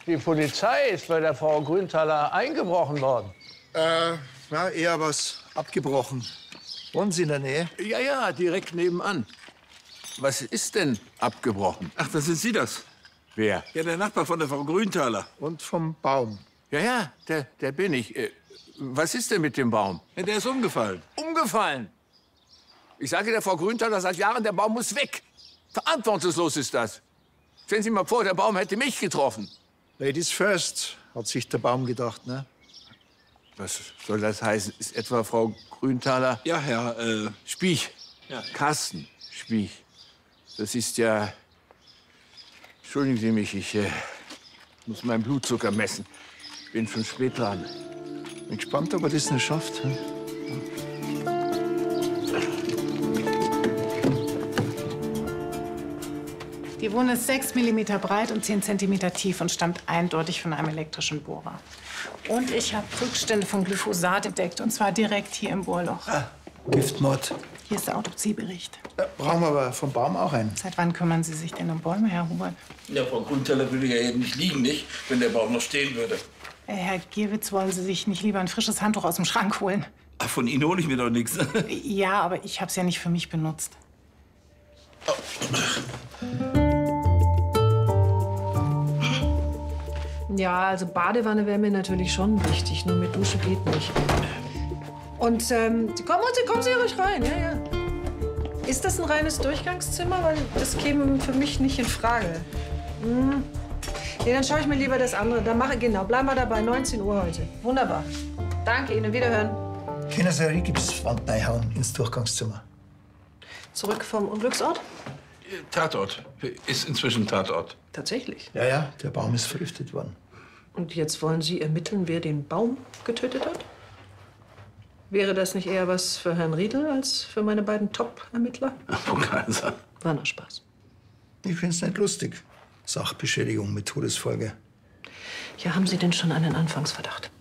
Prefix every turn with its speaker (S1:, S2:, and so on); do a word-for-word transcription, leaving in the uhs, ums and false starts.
S1: Die Polizei ist bei der Frau Grüntaler eingebrochen worden.
S2: Äh, ja, eher was abgebrochen. Wohnen Sie in der Nähe?
S3: Ja, ja, direkt nebenan. Was ist denn abgebrochen?
S4: Ach, das sind Sie das?
S3: Wer?
S4: Ja, der Nachbar von der Frau Grüntaler.
S2: Und vom Baum.
S3: Ja, ja, der, der bin ich. Äh, was ist denn mit dem Baum?
S4: Ja, der ist umgefallen.
S3: Umgefallen. Ich sage der Frau Grüntaler seit Jahren, der Baum muss weg. Verantwortungslos ist das. Stellen Sie mal vor, der Baum hätte mich getroffen.
S2: Ladies first, hat sich der Baum gedacht, ne?
S3: Was soll das heißen? Ist etwa Frau Grüntaler?
S4: Ja, Herr, äh...
S3: Spiech.
S4: Ja.
S3: Carsten Spiech. Das ist ja... Entschuldigen Sie mich, ich äh, muss meinen Blutzucker messen. Bin schon spät dran.
S2: Bin gespannt, ob er das noch schafft. Hm?
S5: Die Wunde ist sechs Millimeter breit und zehn Zentimeter tief und stammt eindeutig von einem elektrischen Bohrer. Und ich habe Rückstände von Glyphosat entdeckt, und zwar direkt hier im Bohrloch.
S2: Ah, Giftmord.
S5: Hier ist der Autopsiebericht.
S2: Ja, brauchen wir aber vom Baum auch einen.
S5: Seit wann kümmern Sie sich denn um Bäume, Herr Hubert?
S4: Ja, Frau Grüntaler würde ja eben nicht liegen, nicht? Wenn der Baum noch stehen würde.
S5: Äh, Herr Gierwitz, wollen Sie sich nicht lieber ein frisches Handtuch aus dem Schrank holen?
S4: Ach, von Ihnen hole ich mir doch nichts.
S5: Ja, aber ich habe es ja nicht für mich benutzt.
S4: Oh.
S6: Ja, also Badewanne wäre mir natürlich schon wichtig, nur mit Dusche geht nicht. Und ähm, kommen Sie, kommen Sie ruhig rein, ja, ja. Ist das ein reines Durchgangszimmer? Weil das käme für mich nicht in Frage. Hm. Nee, dann schaue ich mir lieber das andere. Dann mache genau, bleiben wir dabei, neunzehn Uhr heute. Wunderbar. Danke Ihnen, wiederhören.
S2: Können Sie eine Rigipswand reinhauen ins Durchgangszimmer?
S6: Zurück vom Unglücksort?
S4: Tatort. Ist inzwischen Tatort.
S6: Tatsächlich.
S2: Ja, ja, der Baum ist vergiftet worden.
S6: Und jetzt wollen Sie ermitteln, wer den Baum getötet hat? Wäre das nicht eher was für Herrn Riedel als für meine beiden Top-Ermittler?
S4: Kaiser.
S6: War nur Spaß.
S2: Ich find's nicht lustig. Sachbeschädigung mit Todesfolge.
S6: Ja, haben Sie denn schon einen Anfangsverdacht?